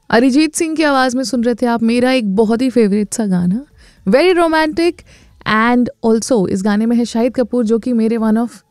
अरिजीत सिंह की आवाज़ में सुन रहे थे आप मेरा एक बहुत ही फेवरेट सा गाना, वेरी रोमांटिक। एंड ऑल्सो इस गाने में है शाहिद कपूर, जो कि मेरे वन ऑफ